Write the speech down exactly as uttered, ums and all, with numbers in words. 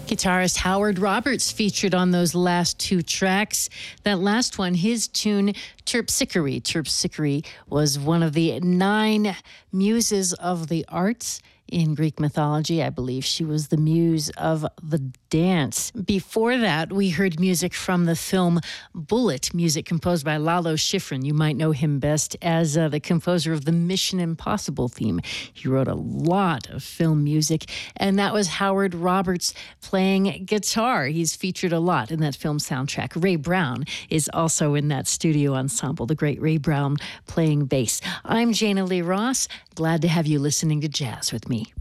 Guitarist Howard Roberts featured on those last two tracks. That last one, his tune, Terpsichore. Terpsichore was one of the nine muses of the arts in Greek mythology. I believe she was the muse of the dance. Before that, we heard music from the film Bullitt, music composed by Lalo Schifrin. You might know him best as uh, the composer of the Mission Impossible theme. He wrote a lot of film music, and that was Howard Roberts playing guitar. He's featured a lot in that film soundtrack. Ray Brown is also in that studio ensemble, the great Ray Brown playing bass. I'm Jana Lee Ross. Glad to have you listening to Jazz with me.